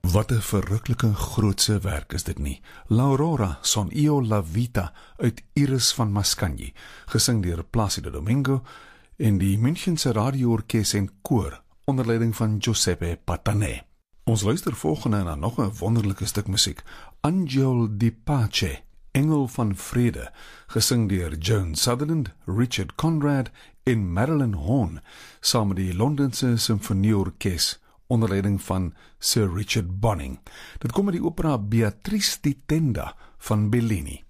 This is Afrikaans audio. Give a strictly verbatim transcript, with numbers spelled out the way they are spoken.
Wat 'n verruklike grootse werk is dit nie. L'Aurora son io la vita uit Iris van Mascagni, gesing deur Plácido Domingo en die Münchense radioorkes en koor onder leiding van Giuseppe Patané. Ons luister volgende na nog 'n wonderlike stuk musiek, Angel di Pace, Engel van Vrede, gesing deur Joan Sutherland, Richard Conrad en Marilyn Horne, saam met die Londense Simfonieorkes onder leiding van Sir Richard Bonning. Dit kom uit die opera Beatrice di Tenda van Bellini.